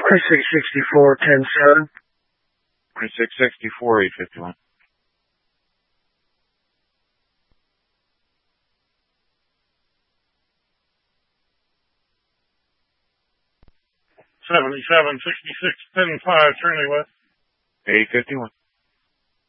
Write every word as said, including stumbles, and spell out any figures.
twenty-six sixty-four, ten seven. twenty-six sixty-four, eight fifty-one. seventy-seven sixty-six, ten five, Trinity West. eight fifty-one.